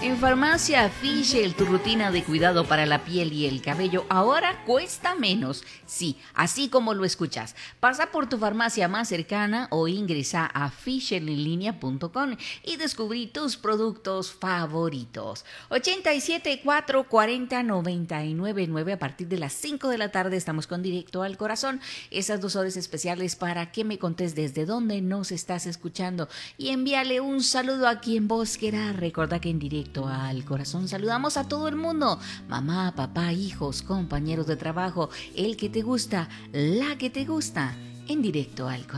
En Farmacia Fischel, tu rutina de cuidado para la piel y el cabello ahora cuesta menos. Sí, así como lo escuchas. Pasa por tu farmacia más cercana o ingresa a fischelenlinea.com y descubrí tus productos favoritos. 87 440 999. A partir de las 5 de la tarde estamos con Directo al Corazón. Esas 2 horas especiales para que me contes desde dónde nos estás escuchando y envíale un saludo a quien vos quieras. Recuerda que en Directo al Corazón saludamos a todo el mundo: mamá, papá, hijos, compañeros de trabajo, el que te gusta, la que te gusta, en Directo al Corazón.